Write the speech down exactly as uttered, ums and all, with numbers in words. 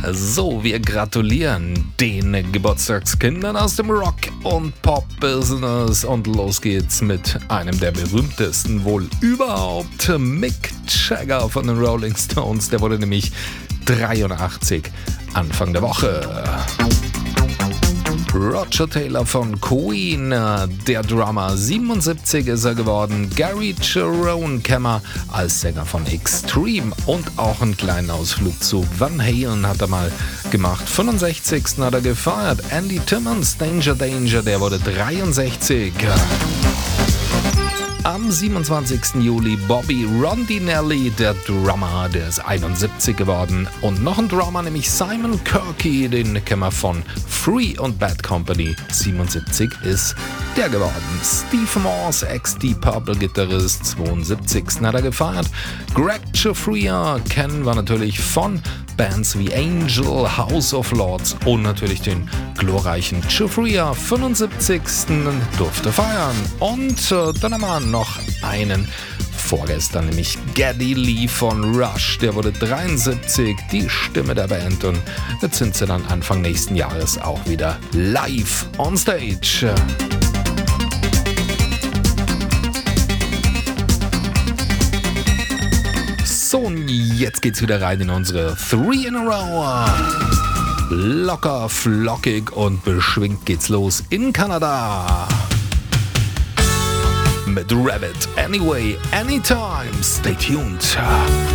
So, wir gratulieren den Geburtstagskindern aus dem Rock- und Pop-Business und los geht's mit einem der berühmtesten wohl überhaupt, Mick Jagger von den Rolling Stones. Der wurde nämlich dreiundachtzig Anfang der Woche. Roger Taylor von Queen, der Drummer, siebenundsiebzig ist er geworden. Gary Cherone kennen wir als Sänger von Extreme und auch einen kleinen Ausflug zu Van Halen hat er mal gemacht. fünfundsechzigsten hat er gefeiert. Andy Timmons, Danger Danger, der wurde dreiundsechzig. Am siebenundzwanzigsten Juli Bobby Rondinelli, der Drummer, der ist einundsiebzig geworden. Und noch ein Drummer, nämlich Simon Kirky, den kennen wir von Free und Bad Company. siebenundsiebzig ist der geworden. Steve Morse, Ex-Deep Purple-Gitarrist, zweiundsiebzigsten hat er gefeiert. Greg Giuffria kennen wir natürlich von Bands wie Angel, House of Lords und natürlich den glorreichen Giuffria. fünfundsiebzigsten durfte feiern. Und äh, dann haben wir noch einen vorgestern, nämlich Geddy Lee von Rush. Der wurde dreiundsiebzig, die Stimme der Band. Und jetzt sind sie dann Anfang nächsten Jahres auch wieder live on stage. So, und jetzt geht's wieder rein in unsere Three in a Row. Locker, flockig und beschwingt geht's los in Kanada. Mit Rabbit, Anyway, Anytime. Stay tuned.